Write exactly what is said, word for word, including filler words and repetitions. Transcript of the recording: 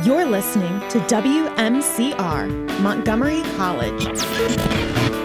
You're listening to W M C R, Montgomery College.